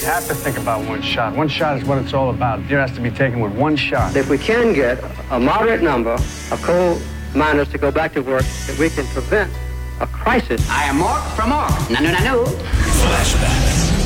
have to think about one shot. One shot is what it's all about. Deer has to be taken with one shot. If we can get a moderate number of coal miners to go back to work, that we can prevent a crisis. I am Mork from Mork. Nanu. Flashbacks.